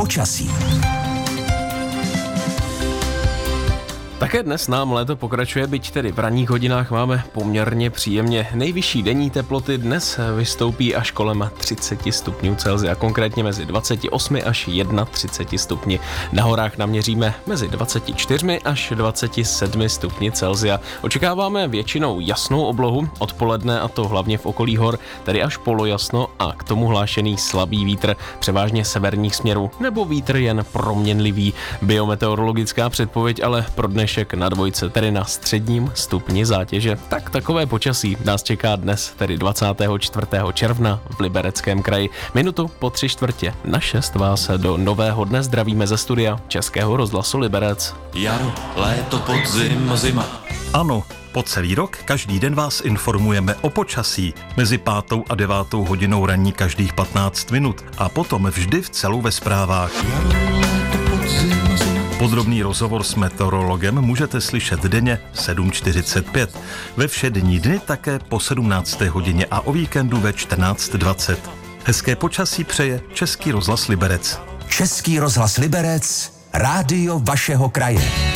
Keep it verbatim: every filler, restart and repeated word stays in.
Počasí. Také dnes nám léto pokračuje, byť tedy v ranních hodinách máme poměrně příjemně. Nejvyšší denní teploty dnes vystoupí až kolem třicet stupňů Celsia, konkrétně mezi dvacet osm až třicet jedna stupni. Na horách naměříme mezi dvacet čtyři až dvacet sedm stupni Celsia. Očekáváme většinou jasnou oblohu odpoledne, a to hlavně v okolí hor, tedy až polojasno a k tomu hlášený slabý vítr, převážně severních směrů, nebo vítr jen proměnlivý. Biometeorologická předpověď ale pro dnešek na dvojce, tedy na středním stupni zátěže. Tak takové počasí nás čeká dnes, tedy dvacátého čtvrtého června v Libereckém kraji. Minutu po tři čtvrtě na šest vás do nového dne zdravíme ze studia Českého rozhlasu Liberec. Jaro, léto, podzim, zima. Ano, po celý rok každý den vás informujeme o počasí mezi pátou a devátou hodinou ranní každých patnáct minut a potom vždy v celu ve zprávách. Jaro, léto, podzim, zima. Podrobný rozhovor s meteorologem můžete slyšet denně sedm čtyřicet pět. Ve všední dny také po sedmnácté hodině a o víkendu ve čtrnáct dvacet. Hezké počasí přeje Český rozhlas Liberec. Český rozhlas Liberec, rádio vašeho kraje.